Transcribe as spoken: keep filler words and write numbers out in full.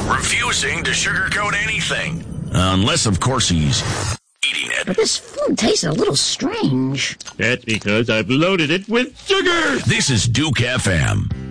refusing to sugarcoat anything. Unless, of course, he's eating it. But this food tastes a little strange. That's because I've loaded it with sugar. This is Duke F M.